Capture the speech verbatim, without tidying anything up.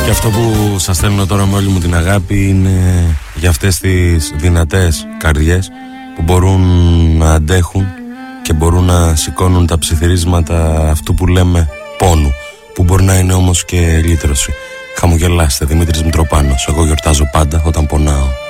Και αυτό που σας στέλνω τώρα με όλη μου την αγάπη είναι για αυτές τις δυνατές καρδιές που μπορούν να αντέχουν και μπορούν να σηκώνουν τα ψιθυρίσματα αυτού που λέμε πόνου, που μπορεί να είναι όμως και λύτρωση. Χαμογελάστε, Δημήτρης Μητροπάνος. Εγώ γιορτάζω πάντα όταν πονάω.